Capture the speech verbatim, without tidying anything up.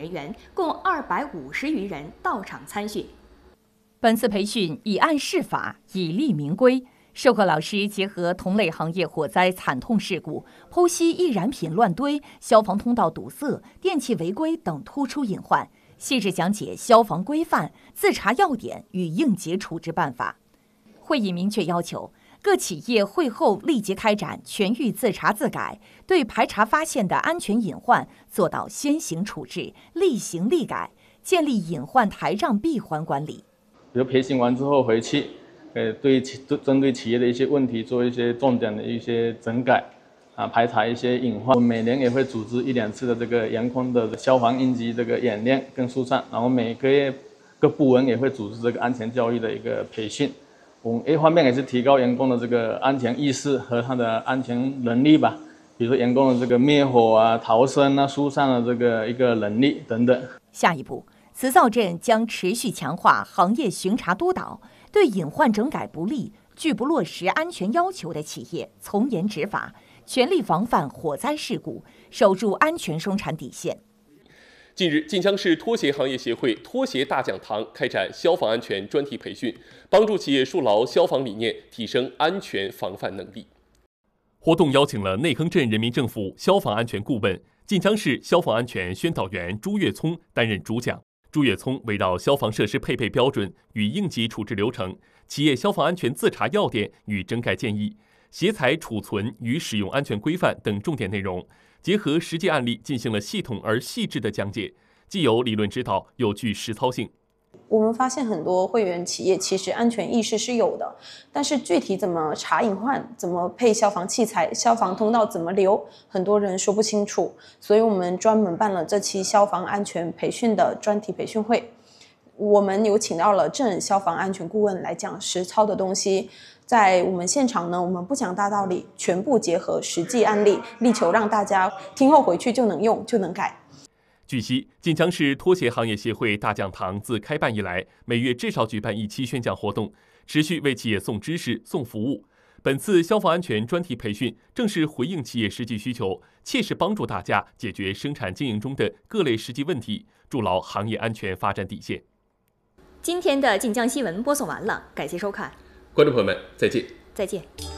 人员，共二百五十余人到场参训。 本次培训以案释法，以例明规。授课老师结合同类行业火灾惨痛事故，剖析易燃品乱堆、消防通道堵塞、电气违规等突出隐患，细致讲解消防规范、自查要点与应急处置办法。会议明确要求，各企业会后立即开展全域自查自改，对排查发现的安全隐患做到先行处置、立行立改，建立隐患台账闭环管理。 比如培训完之后回去。呃，对企针对企业的一些问题做一些重点的一些整改，啊，排查一些隐患。我每年也会组织一两次的这个严控的消防应急这个演练跟疏散，然后每个月各部门也会组织这个安全教育的一个培训。我们一方面也是提高员工的这个安全意识和他的安全能力吧，比如说员工的这个灭火啊、逃生啊、疏散的这个一个能力等等。 下一步，磁造镇将持续强化行业巡查督导。对隐患整改不力、拒不落实安全要求的企业从严执法，全力防范火灾事故，守住安全生产底线。 近日，晋江市拖鞋行业协会拖鞋大讲堂开展消防安全专题培训，帮助企业树牢消防理念，提升安全防范能力。活动邀请了内坑镇人民政府消防安全顾问、晋江市消防安全宣导员朱月聪担任主讲。朱月聪围绕消防设施配备标准与应急处置流程、企业消防安全自查要点与整改建议、携材储存与使用安全规范等重点内容，结合实际案例进行了系统而细致的讲解，既有理论指导，又具实操性。 我们发现很多会员企业其实安全意识是有的，但是具体怎么查隐患、怎么配消防器材、消防通道怎么留，很多人说不清楚。所以我们专门办了这期消防安全培训的专题培训会。我们有请到了镇消防安全顾问来讲实操的东西。在我们现场呢，我们不讲大道理，全部结合实际案例，力求让大家听后回去就能用，就能改。 据悉，晋江市拖鞋行业协会大讲堂自开办以来，每月至少举办一期宣讲活动，持续为企业送知识、送服务。本次消防安全专题培训正是回应企业实际需求，切实帮助大家解决生产经营中的各类实际问题，筑牢行业安全发展底线。 今天的晋江新闻播送完了，感谢收看， 观众朋友们，再见。 再见。